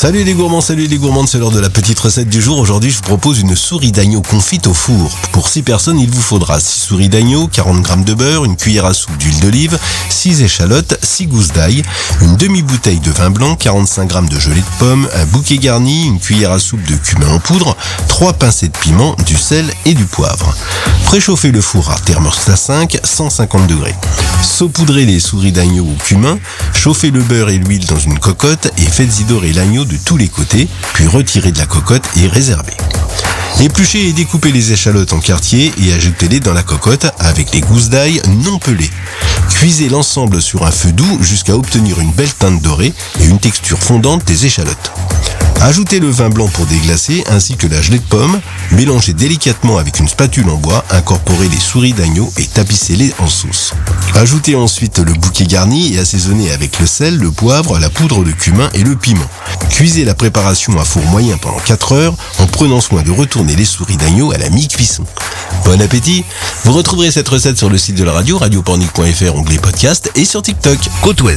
Salut les gourmands, salut les gourmandes, c'est l'heure de la petite recette du jour. Aujourd'hui, je vous propose une souris d'agneau confite au four. Pour 6 personnes, il vous faudra 6 souris d'agneau, 40 g de beurre, une cuillère à soupe d'huile d'olive, 6 échalotes, 6 gousses d'ail, une demi-bouteille de vin blanc, 45 g de gelée de pomme, un bouquet garni, une cuillère à soupe de cumin en poudre, 3 pincées de piment, du sel et du poivre. Préchauffez le four à thermostat 5, 150 degrés. Saupoudrez les souris d'agneau au cumin, chauffez le beurre et l'huile dans une cocotte et faites-y dorer l'agneau de tous les côtés, puis retirez de la cocotte et réservez. Épluchez et découpez les échalotes en quartiers et ajoutez-les dans la cocotte avec les gousses d'ail non pelées. Cuisez l'ensemble sur un feu doux jusqu'à obtenir une belle teinte dorée et une texture fondante des échalotes. Ajoutez le vin blanc pour déglacer ainsi que la gelée de pomme, mélangez délicatement avec une spatule en bois, incorporez les souris d'agneau et tapissez-les en sauce. Ajoutez ensuite le bouquet garni et assaisonnez avec le sel, le poivre, la poudre de cumin et le piment. Cuisez la préparation à four moyen pendant 4 heures en prenant soin de retourner les souris d'agneau à la mi-cuisson. Bon appétit! Vous retrouverez cette recette sur le site de la radio, radiopornic.fr, onglet podcast et sur TikTok. Côte Ouest.